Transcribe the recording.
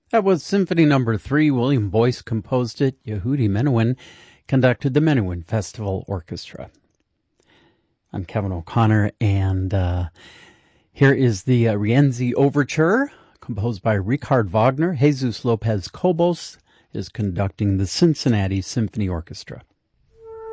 That was Symphony Number 3. William Boyce composed it. Yehudi Menuhin conducted the Menuhin Festival Orchestra. I'm Kevin O'Connor, and here is the Rienzi Overture, composed by Richard Wagner. Jesus Lopez Cobos is conducting the Cincinnati Symphony Orchestra.